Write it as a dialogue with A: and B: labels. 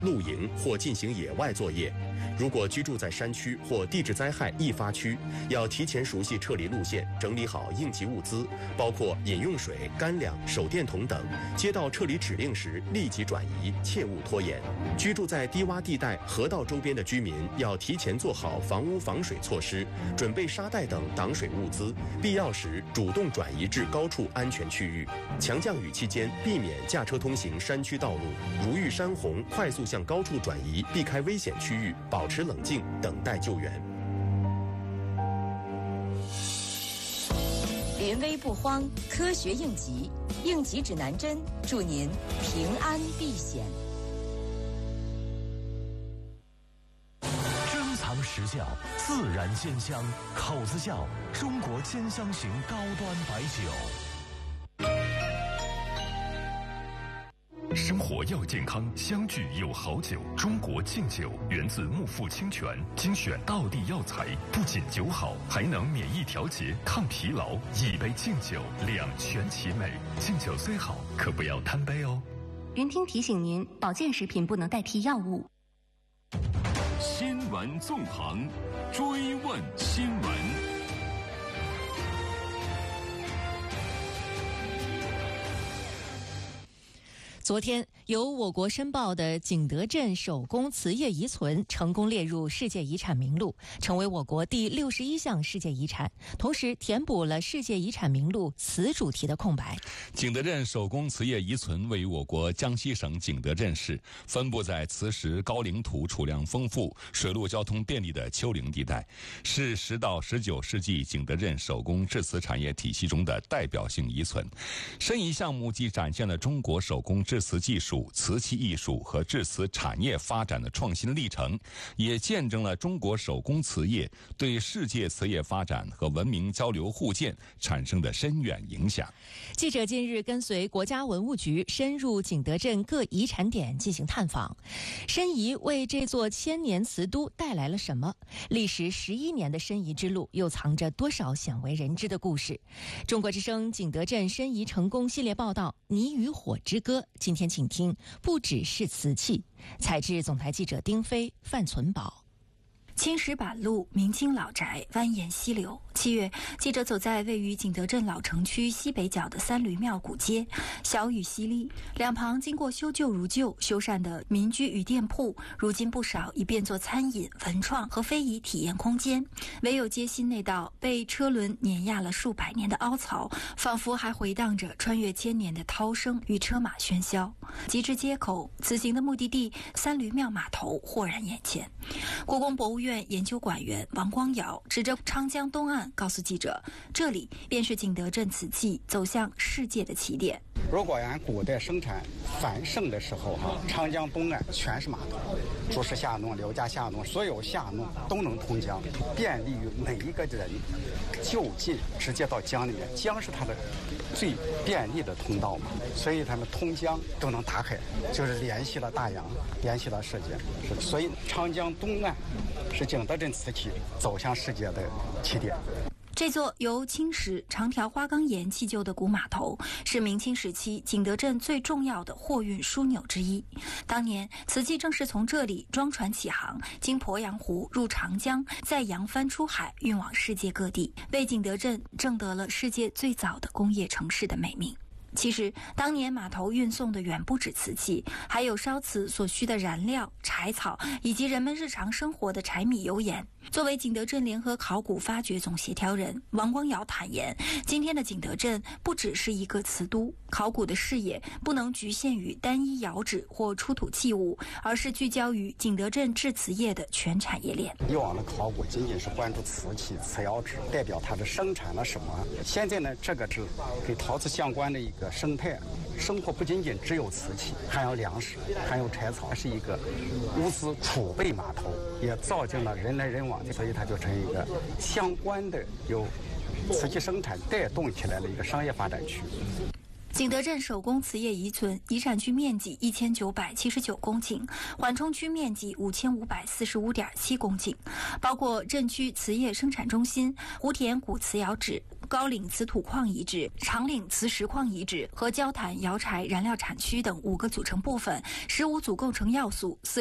A: 露营或进行野外作业。如果居住在山区或地质灾害易发区，要提前熟悉撤离路线，整理好应急物资，包括饮用水、干粮、手电筒等。接到撤离指令时，立即转移，切勿拖延。居住在低洼地带、河道周边的居民要提前做好房屋防水措施，准备沙袋等挡水物资，必要时主动转移至高处安全区域。强降雨期间，避免驾车通行山区道路，如遇山洪，快速向高处转移，避开危险区域，保持冷静，等待救援。
B: 临危不慌，科学应急，应急指南针，祝您平安避险。
C: 珍藏实窖，自然鲜香，口子窖，中国兼香型高端白酒。
D: 生活要健康，相聚有好酒。中国敬酒源自木富清泉，精选道地药材，不仅酒好，还能免疫调节、抗疲劳。一杯敬酒，两全其美。敬酒虽好，可不要贪杯哦。
E: 云听提醒您，保健食品不能代替药物。
D: 新闻纵横，追问新闻。
F: 昨天，由我国申报的景德镇手工瓷业遗存成功列入世界遗产名录，成为我国第61项世界遗产，同时填补了世界遗产名录瓷主题的空白。
G: 景德镇手工瓷业遗存位于我国江西省景德镇市，分布在磁石高岭土储量丰富、水陆交通便利的丘陵地带，是10到19世纪景德镇手工制瓷产业体系中的代表性遗存。申遗项目既展现了中国手工制瓷技术、瓷器艺术和制瓷产业发展的创新历程，也见证了中国手工瓷业对世界瓷业发展和文明交流互鉴产生的深远影响。
F: 记者近日跟随国家文物局深入景德镇各遗产点进行探访，申遗为这座千年瓷都带来了什么？历时11年的申遗之路又藏着多少鲜为人知的故事？中国之声景德镇申遗成功系列报道《泥与火之歌》，今天请听不只是瓷器。采制总台记者丁飞、范存宝。
H: 青石板路，明清老宅蜿蜒溪流。7月，记者走在位于景德镇老城区西北角的三驴庙古街，小雨淅沥，两旁经过修旧如旧、修缮的民居与店铺，如今不少已变作餐饮、文创和非遗体验空间。唯有街心那道被车轮碾压了数百年的凹槽，仿佛还回荡着穿越千年的涛声与车马喧嚣。及至街口，此行的目的地三驴庙码头豁然眼前。故宫博物院研究馆员王光尧指着长江东岸告诉记者，这里便是景德镇瓷器走向世界的起点。
I: 如果按古代生产繁盛的时候长江东岸全是码头，朱氏下弄、刘家下弄，所有下弄都能通江，便利于每一个人就近直接到江里面。江是它的最便利的通道嘛，所以他们通江都能打开，就是联系了大洋，联系了世界。所以长江东岸是景德镇瓷器走向世界的起点。
H: 这座由青石、长条花岗岩砌就的古码头，是明清时期景德镇最重要的货运枢纽之一。当年，瓷器正是从这里装船起航，经鄱阳湖入长江，再扬帆出海，运往世界各地，为景德镇挣得了世界最早的工业城市的美名。其实，当年码头运送的远不止瓷器，还有烧瓷所需的燃料、柴草，以及人们日常生活的柴米油盐。作为景德镇联合考古发掘总协调人，王光尧坦言，今天的景德镇不只是一个瓷都，考古的视野不能局限于单一窑址或出土器物，而是聚焦于景德镇制瓷业的全产业链。
I: 以往的考古仅仅是关注瓷器、瓷窑址，代表它的生产了什么。现在呢，这个是跟陶瓷相关的一个生态。生活不仅仅只有瓷器，还有粮食，还有柴草，是一个物资储备码头，也造就了人来人往，所以它就成一个相关的由瓷器生产带动起来的一个商业发展区。
H: 景德镇手工瓷业遗存遗产区面积1979公顷，缓冲区面积5545.7公顷，包括镇区瓷业生产中心、湖田古瓷窑址、 高岭瓷土矿遗址、长岭磁石矿遗址和焦炭、窑柴燃料产区等5个组成部分，15组构成要素。